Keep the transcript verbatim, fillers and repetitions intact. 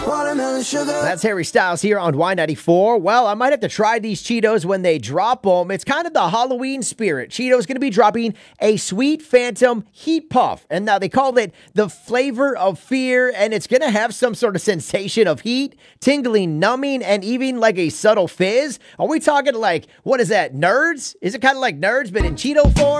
Watermelon sugar. That's Harry Styles here on Y ninety-four. Well, I might have to try these Cheetos when they drop them. It's kind of the Halloween spirit. Cheetos going to be dropping a Sweet Phantom Heat Puff. And now they call it the flavor of fear. And it's going to have some sort of sensation of heat, tingling, numbing, and even like a subtle fizz. Are we talking like, what is that, Nerds? Is it kind of like Nerds, but in Cheeto form?